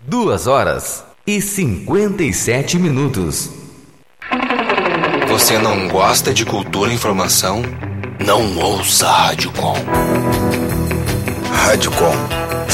2h57. Você não gosta de cultura e informação? Não ouça Rádio Com. Rádio Com.